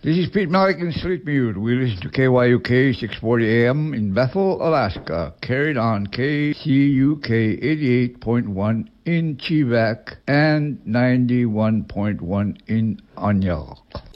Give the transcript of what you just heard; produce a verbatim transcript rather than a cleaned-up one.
This is Pete Malik in Street Mute. We listen to K Y U K six forty A M in Bethel, Alaska. Carried on K C U K eighty-eight point one in Chivak and ninety-one point one in Onyok.